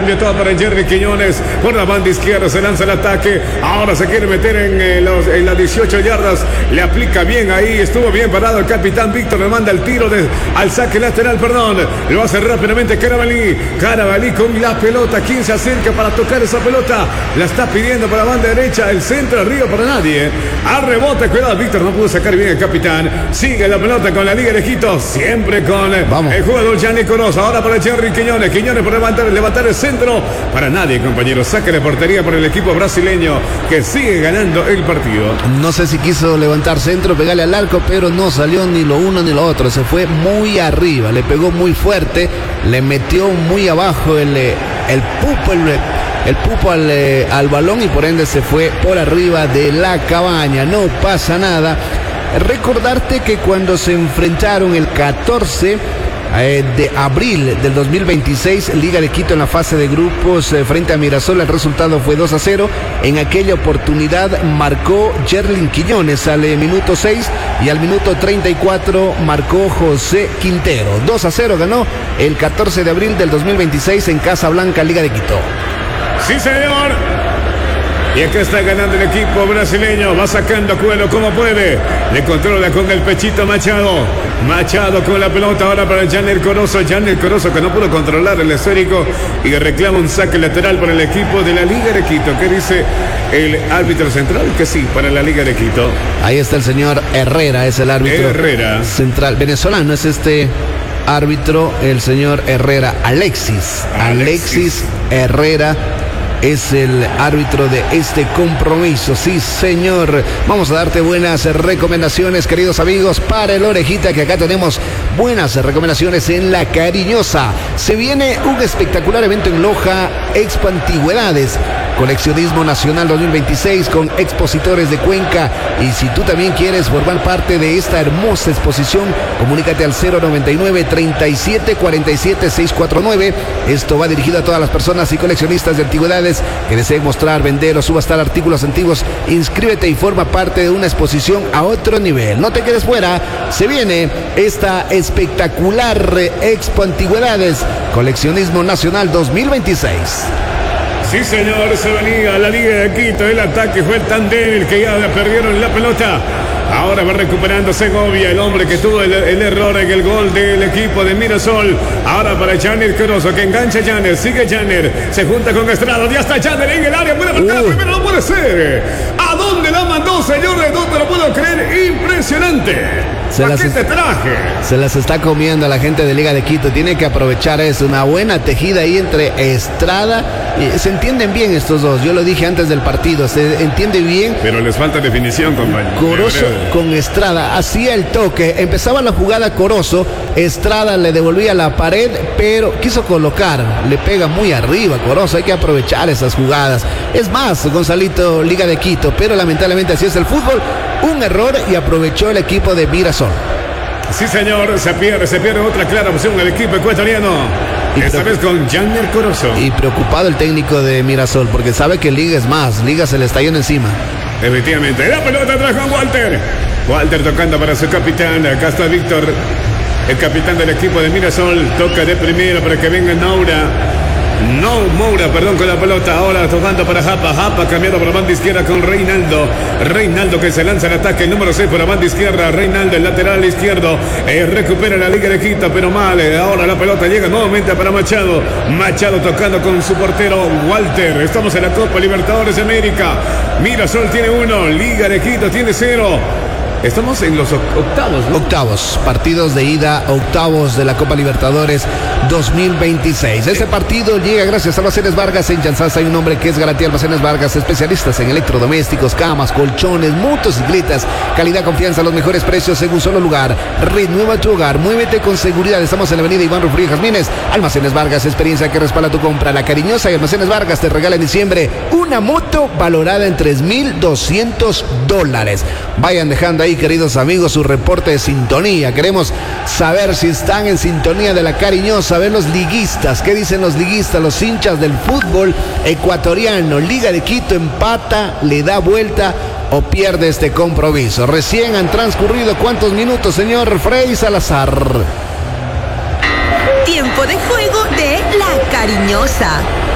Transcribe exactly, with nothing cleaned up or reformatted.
cambia todo para Jerry Quiñones. Por la banda izquierda se lanza el ataque. Ahora se quiere meter en, eh, los, en las dieciocho yardas. Le aplica bien ahí. Estuvo bien parado el capitán Víctor. Le manda el tiro de, al saque lateral, perdón. Lo hace rápidamente Carabalí. Carabalí con la pelota. ¿Quién se acerca para tocar esa pelota? La está pidiendo para la banda derecha. El centro arriba para nadie. Al rebote, cuidado. Víctor no pudo sacar bien el capitán. Sigue la pelota con la Liga de Quito. Siempre con Vamos. el jugador Gianni Corozo. Ahora para Jerry Quiñones. Quiñones por levantar, levantar el centro. Para nadie, compañero. Saque de portería por el equipo brasileño que sigue ganando el partido. No sé si quiso levantar centro, pegarle al arco, pero no salió ni lo uno ni lo otro. Se fue muy arriba. Le pegó muy fuerte. Le metió muy abajo el, el pupo, el, el pupo al, al balón y por ende se fue por arriba de la cabaña. No pasa nada. Recordarte que cuando se enfrentaron el catorce eh, de abril del dos mil veintiséis, Liga de Quito en la fase de grupos eh, frente a Mirasol, el resultado fue dos a cero. En aquella oportunidad marcó Jerlin Quiñones al eh, minuto seis y al minuto treinta y cuatro marcó José Quintero. dos a cero ganó el catorce de abril del dos mil veintiséis en Casablanca, Liga de Quito. Sí, señor. Y acá está ganando el equipo brasileño. Va sacando cuero como puede. Le controla con el pechito Machado. Machado con la pelota ahora para Janel Corozo. Janel Corozo que no pudo controlar el esférico y reclama un saque lateral para el equipo de la Liga de Quito. ¿Qué dice el árbitro central? Que sí, para la Liga de Quito. Ahí está el señor Herrera, es el árbitro Herrera. central. Venezolano es este árbitro, el señor Herrera. Alexis. Alexis, Alexis Herrera es el árbitro de este compromiso. Sí, señor. Vamos a darte buenas recomendaciones, queridos amigos, para el Orejita, que acá tenemos buenas recomendaciones en La Cariñosa. Se viene un espectacular evento en Loja, Expo Antigüedades, Coleccionismo Nacional dos mil veintiséis con expositores de Cuenca. Y si tú también quieres formar parte de esta hermosa exposición, comunícate al cero noventa y nueve, treinta y siete, cuarenta y siete, seiscientos cuarenta y nueve. Esto va dirigido a todas las personas y coleccionistas de antigüedades que deseen mostrar, vender o subastar artículos antiguos. Inscríbete y forma parte de una exposición a otro nivel. No te quedes fuera. Se viene esta espectacular Expo Antigüedades, Coleccionismo Nacional dos mil veintiséis. Sí, señor, se venía la Liga de Quito. El ataque fue tan débil que ya perdieron la pelota. Ahora va recuperando Segovia, el hombre que tuvo el, el error en el gol del equipo de Mirasol. Ahora para Janer Corozo, que engancha Janer, sigue Janer, se junta con Estrada, ya está Janer en el área, puede marcar, uh. primero no puede ser. ¿A dónde la mandó, señores? No te lo puedo creer, impresionante. Se las, te traje? se las está comiendo la gente de Liga de Quito. Tiene que aprovechar eso. Una buena tejida ahí entre Estrada. Y se entienden bien estos dos. Yo lo dije antes del partido. Se entiende bien. Pero les falta definición, compañero. Corozo con Estrada. Hacía el toque. Empezaba la jugada Corozo. Estrada le devolvía la pared, pero quiso colocar. Le pega muy arriba Corozo. Hay que aprovechar esas jugadas. Es más, Gonzalito, Liga de Quito. Pero lamentablemente así es el fútbol. Un error y aprovechó el equipo de Mirasol. Sí, señor, se pierde, se pierde otra clara opción el equipo ecuatoriano. Y esta vez con Janer Corozo. Y preocupado el técnico de Mirasol, porque sabe que Liga es más. Liga se le está yendo encima. Efectivamente, la pelota atrás con Walter. Walter tocando para su capitán. Acá está Víctor, el capitán del equipo de Mirasol. Toca de primera para que venga Naura. No, Moura, perdón, con la pelota. Ahora tocando para Japa. Japa cambiando por la banda izquierda con Reinaldo. Reinaldo que se lanza al ataque. Número seis por la banda izquierda. Reinaldo, el lateral izquierdo. Eh, recupera la Liga de Quito, pero mal. Eh, ahora la pelota llega nuevamente para Machado. Machado tocando con su portero Walter. Estamos en la Copa Libertadores de América. Mirasol tiene uno. Liga de Quito tiene cero. Estamos en los octavos, ¿no? Octavos, partidos de ida, octavos de la Copa Libertadores dos mil veintiséis. Este partido llega gracias a Almacenes Vargas. En Chanzás hay un hombre que es garantía Almacenes Vargas, especialistas en electrodomésticos, camas, colchones, motocicletas, calidad, confianza, los mejores precios en un solo lugar. Renueva tu hogar, muévete con seguridad. Estamos en la avenida Iván Rufrío Jazmines. Almacenes Vargas, experiencia que respalda tu compra. La Cariñosa y Almacenes Vargas te regala en diciembre una moto valorada en tres mil doscientos dólares. Vayan dejando ahí, queridos amigos, su reporte de sintonía. Queremos saber si están en sintonía de La Cariñosa. Ver los liguistas, ¿qué dicen los liguistas, los hinchas del fútbol ecuatoriano? Liga de Quito empata, le da vuelta o pierde este compromiso. Recién han transcurrido ¿cuántos minutos, señor Frei Salazar? Tiempo de juego de La Cariñosa.